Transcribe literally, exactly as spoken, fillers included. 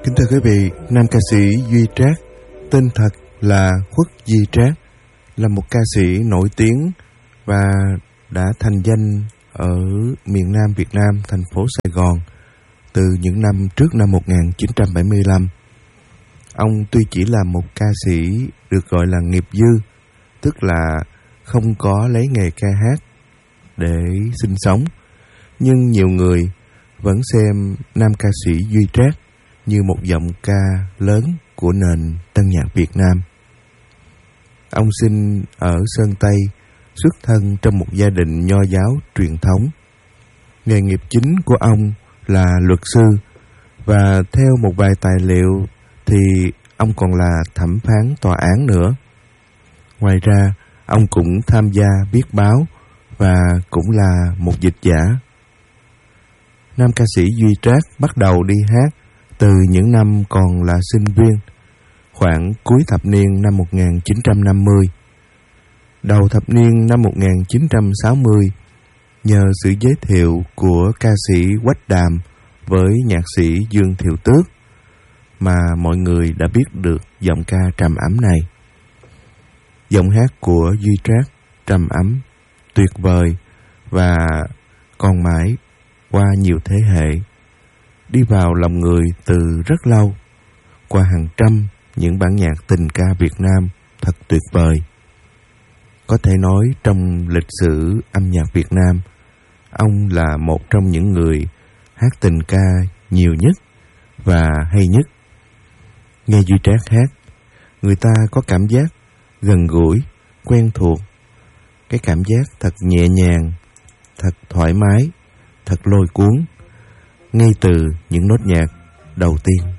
Kính thưa quý vị, nam ca sĩ Duy Trác, tên thật là Khuất Duy Trác, là một ca sĩ nổi tiếng và đã thành danh ở miền Nam Việt Nam, thành phố Sài Gòn từ những năm trước năm một nghìn chín trăm bảy mươi lăm. Ông tuy chỉ là một ca sĩ được gọi là nghiệp dư, tức là không có lấy nghề ca hát để sinh sống, nhưng nhiều người vẫn xem nam ca sĩ Duy Trác như một giọng ca lớn của nền tân nhạc Việt Nam. Ông sinh ở Sơn Tây, xuất thân trong một gia đình nho giáo truyền thống. Nghề nghiệp chính của ông là luật sư, và theo một vài tài liệu thì ông còn là thẩm phán tòa án nữa. Ngoài ra, ông cũng tham gia viết báo và cũng là một dịch giả. Nam ca sĩ Duy Trác bắt đầu đi hát từ những năm còn là sinh viên, khoảng cuối thập niên năm một nghìn chín trăm năm mươi. Đầu thập niên năm một nghìn chín trăm sáu mươi, nhờ sự giới thiệu của ca sĩ Quách Đàm với nhạc sĩ Dương Thiệu Tước mà mọi người đã biết được giọng ca trầm ấm này. Giọng hát của Duy Trác trầm ấm, tuyệt vời và còn mãi qua nhiều thế hệ, đi vào lòng người từ rất lâu, qua hàng trăm những bản nhạc tình ca Việt Nam thật tuyệt vời. Có thể nói trong lịch sử âm nhạc Việt Nam, ông là một trong những người hát tình ca nhiều nhất và hay nhất. Nghe Duy Trác hát, người ta có cảm giác gần gũi, quen thuộc, cái cảm giác thật nhẹ nhàng, thật thoải mái, thật lôi cuốn, ngay từ những nốt nhạc đầu tiên.